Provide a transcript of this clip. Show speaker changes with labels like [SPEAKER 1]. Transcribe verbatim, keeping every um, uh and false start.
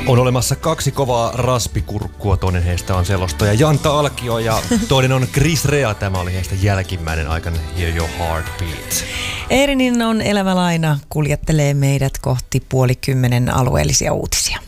[SPEAKER 1] On olemassa kaksi kovaa raspikurkkua, toinen heistä on selostaja Janta Alkio ja toinen on Chris Rea. Tämä oli heistä jälkimmäinen aikainen Hear Your Heartbeat.
[SPEAKER 2] Eerinin on elävä laina kuljettelee meidät kohti puoli kymmenen alueellisia uutisia.